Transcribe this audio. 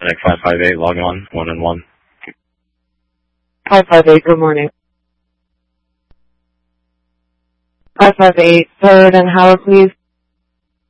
Clinic 558, log on, 1 and 1. 558, good morning. 558, third and Howard, please.